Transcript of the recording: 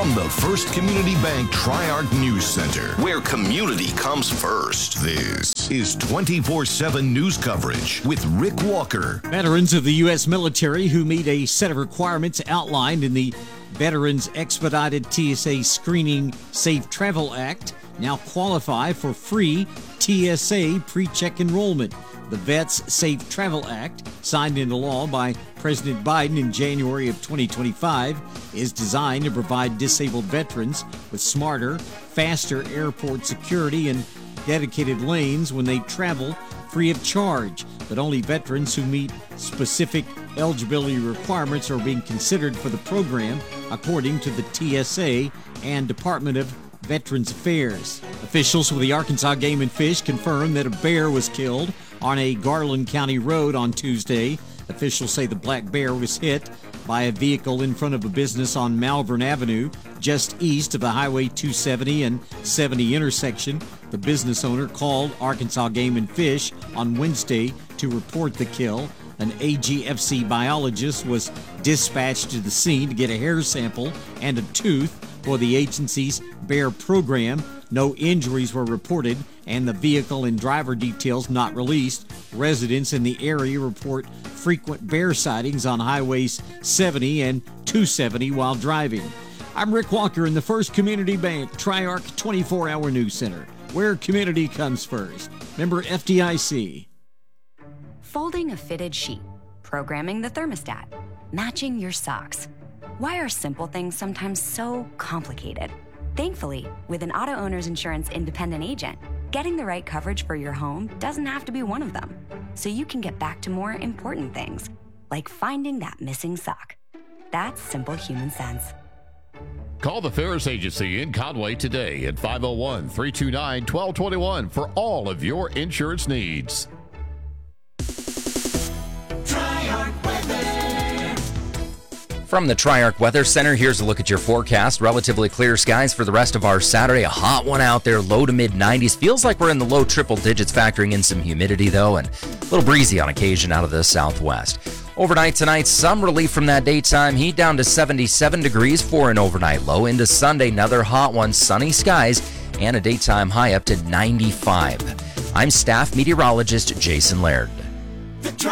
From the First Community Bank Tri-Arc News Center, where community comes first. This is 24/7 news coverage with Rick Walker. Veterans of the U.S. military who meet a set of requirements outlined in the Veterans Expedited TSA Screening Safe Travel Act now qualify for free TSA pre-check enrollment. The Vets Safe Travel Act, signed into law by President Biden in January of 2025, is designed to provide disabled veterans with smarter, faster airport security and dedicated lanes when they travel free of charge. But only veterans who meet specific eligibility requirements are being considered for the program, according to the TSA and Department of Veterans Affairs. Officials with the Arkansas Game and Fish confirmed that a bear was killed on a Garland County road on Tuesday. Officials say the black bear was hit by a vehicle in front of a business on Malvern Avenue, just east of the Highway 270 and 70 intersection. The business owner called Arkansas Game and Fish on Wednesday to report the kill. An AGFC biologist was dispatched to the scene to get a hair sample and a tooth for the agency's bear program. No injuries were reported, and the vehicle and driver details not released. Residents in the area report frequent bear sightings on Highways 70 and 270 while driving. I'm Rick Walker in the First Community Bank Tri-Arc 24-hour News Center, where community comes first. Member FDIC. Folding a fitted sheet, programming the thermostat, matching your socks. Why are simple things sometimes so complicated? Thankfully, with an Auto Owners Insurance independent agent, getting the right coverage for your home doesn't have to be one of them. So you can get back to more important things, like finding that missing sock. That's simple human sense. Call the Ferris Agency in Conway today at 501-329-1221 for all of your insurance needs. From the Tri-Arc Weather Center, here's a look at your forecast. Relatively clear skies for the rest of our Saturday. A hot one out there, low to mid-90s. Feels like we're in the low triple digits, factoring in some humidity, though, and a little breezy on occasion out of the southwest. Overnight tonight, some relief from that daytime heat, down to 77 degrees for an overnight low. Into Sunday, another hot one, sunny skies, and a daytime high up to 95. I'm staff meteorologist Jason Laird.